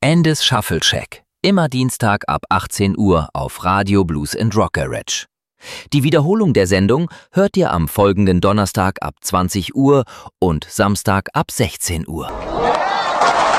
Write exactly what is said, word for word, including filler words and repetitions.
Andy's Shuffle Shack. Immer Dienstag ab achtzehn Uhr auf Radio Blues and Rock Garage. Die Wiederholung der Sendung hört ihr am folgenden Donnerstag ab zwanzig Uhr und Samstag ab sechzehn Uhr.